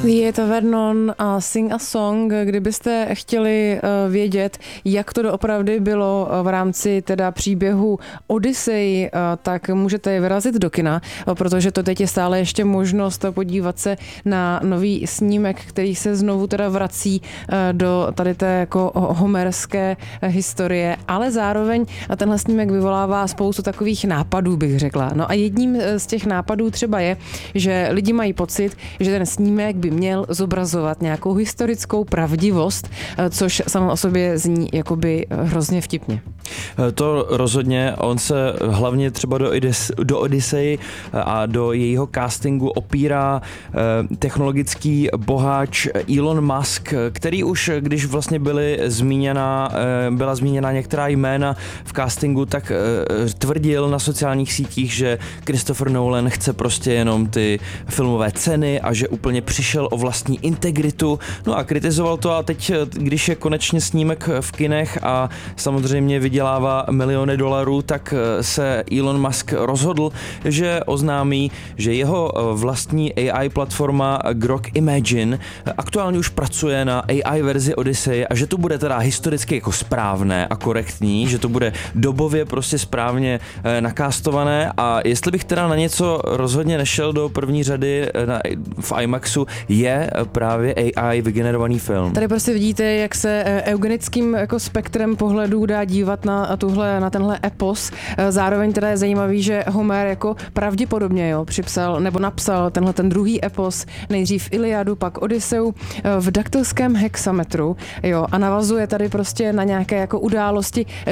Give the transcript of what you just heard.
Je to Vernon a Sing a Song. Kdybyste chtěli vědět, jak to doopravdy bylo v rámci teda příběhu Odyssey, tak můžete vyrazit do kina, protože to teď je stále ještě možnost podívat se na nový snímek, který se znovu teda vrací do tady té jako homerské historie, ale zároveň tenhle snímek vyvolává spoustu takových nápadů, bych řekla. No a jedním z těch nápadů třeba je, že lidi mají pocit, že ten snímek by měl zobrazovat nějakou historickou pravdivost, což samo o sobě zní jakoby hrozně vtipně. To rozhodně, on se hlavně třeba do Odyssey a do jejího castingu opírá technologický boháč Elon Musk, který už, když vlastně byla zmíněna některá jména v castingu, tak tvrdil na sociálních sítích, že Christopher Nolan chce prostě jenom ty filmové ceny a že úplně přišel o vlastní integritu. No a kritizoval to a teď, když je konečně snímek v kinech a samozřejmě vydělává miliony dolarů, tak se Elon Musk rozhodl, že oznámí, že jeho vlastní AI platforma Grok Imagine aktuálně už pracuje na AI verzi Odyssey a že to bude teda historicky jako správné a korektní, že to bude dobově prostě správně nakástované a jestli bych teda na něco rozhodně nešel do první řady v IMAXu, je právě AI vygenerovaný film. Tady prostě vidíte, jak se eugenickým jako spektrem pohledů dá dívat na tenhle epos. Zároveň teda je zajímavý, že Homer jako pravděpodobně připsal nebo napsal ten druhý epos, nejdřív Iliadu, pak Odysseu v daktylském hexametru, a navazuje tady prostě na nějaké jako události,